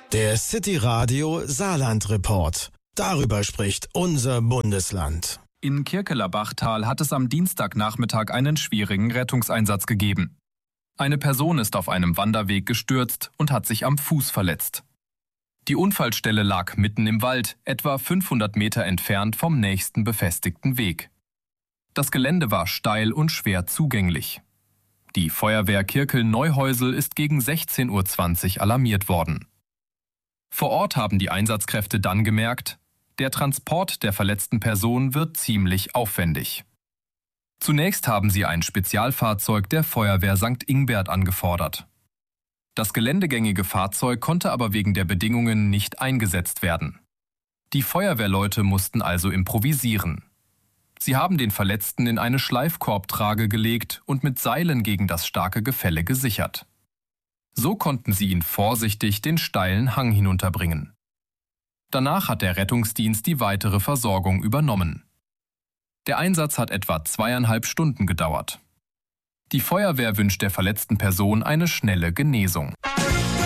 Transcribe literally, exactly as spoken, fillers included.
Der City Radio Saarland Report. Darüber spricht unser Bundesland. In Kirkeler-Bachtal hat es am Dienstagnachmittag einen schwierigen Rettungseinsatz gegeben. Eine Person ist auf einem Wanderweg gestürzt und hat sich am Fuß verletzt. Die Unfallstelle lag mitten im Wald, etwa fünfhundert Meter entfernt vom nächsten befestigten Weg. Das Gelände war steil und schwer zugänglich. Die Feuerwehr Kirkel-Neuhäusel ist gegen sechzehn Uhr zwanzig alarmiert worden. Vor Ort haben die Einsatzkräfte dann gemerkt, der Transport der verletzten Person wird ziemlich aufwendig. Zunächst haben sie ein Spezialfahrzeug der Feuerwehr Sankt Ingbert angefordert. Das geländegängige Fahrzeug konnte aber wegen der Bedingungen nicht eingesetzt werden. Die Feuerwehrleute mussten also improvisieren. Sie haben den Verletzten in eine Schleifkorbtrage gelegt und mit Seilen gegen das starke Gefälle gesichert. So konnten sie ihn vorsichtig den steilen Hang hinunterbringen. Danach hat der Rettungsdienst die weitere Versorgung übernommen. Der Einsatz hat etwa zweieinhalb Stunden gedauert. Die Feuerwehr wünscht der verletzten Person eine schnelle Genesung.